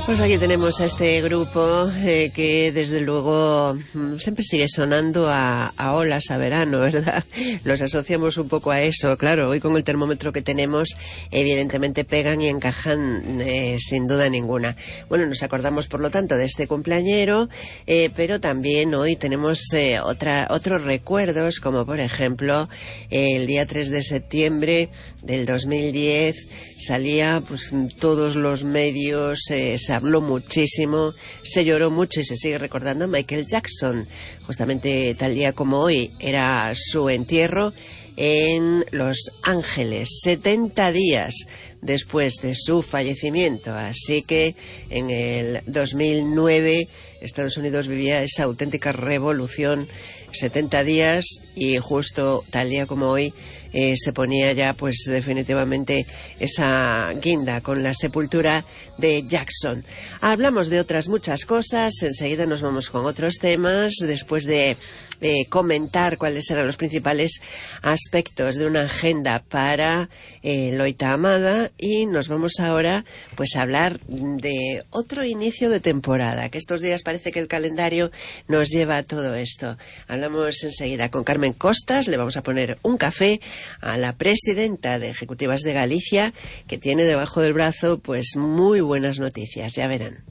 Pues aquí tenemos a este grupo que desde luego siempre sigue sonando a olas, a verano, ¿verdad? Los asociamos un poco a eso, claro. Hoy con el termómetro que tenemos, evidentemente pegan y encajan sin duda ninguna. Bueno, nos acordamos por lo tanto de este cumpleañero, pero también hoy tenemos otros recuerdos, como por ejemplo el día 3 de septiembre del 2010 salía pues todos los medios, se habló muchísimo, se lloró mucho y se sigue recordando a Michael Jackson. Justamente tal día como hoy era su entierro en Los Ángeles, 70 días después de su fallecimiento. Así que en el 2009 Estados Unidos vivía esa auténtica revolución, 70 días, y justo tal día como hoy se ponía ya pues definitivamente esa guinda con la sepultura de Jackson. Hablamos de otras muchas cosas, enseguida nos vamos con otros temas, después de comentar cuáles eran los principales aspectos de una agenda para Loita Amada, y nos vamos ahora pues a hablar de otro inicio de temporada, que estos días parece que el calendario nos lleva a todo esto. Hablamos enseguida con Carmen Costas, le vamos a poner un café a la presidenta de Ejecutivas de Galicia, que tiene debajo del brazo pues muy buenas noticias, ya verán.